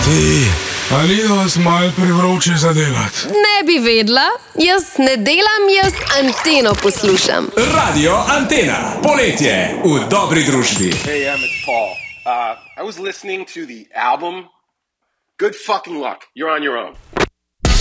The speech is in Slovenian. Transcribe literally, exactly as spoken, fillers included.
Ti, ali je vas malo prevroče za delati? Ne bi vedla, jaz ne delam, jaz Anteno poslušam. Radio Antena, poletje v dobri družbi. Hey, I'm Paul. Uh, I was listening to the album. Good fucking luck. You're on your own.